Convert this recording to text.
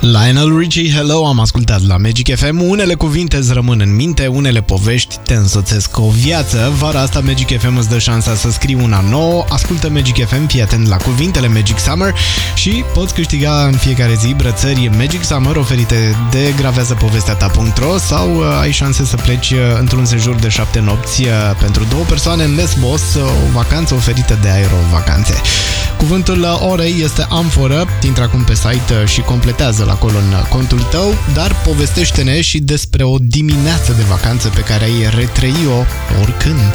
Lionel Richie, Hello, am ascultat la Magic FM. Unele cuvinte îți rămân în minte, unele povești te însoțesc o viață. Vara asta Magic FM îți dă șansa să scrii una nouă. Ascultă Magic FM, fii atent la cuvintele Magic Summer și poți câștiga în fiecare zi brățări Magic Summer oferite de graveazăpovestea.ro sau ai șanse să pleci într-un sejur de 7 nopți pentru 2 persoane în Lesbos, o vacanță oferită de Aero Vacanțe. Cuvântul orei este amforă. Intră acum pe site și completează-l acolo în contul tău, dar povestește-ne și despre o dimineață de vacanță pe care ai retrăi-o oricând.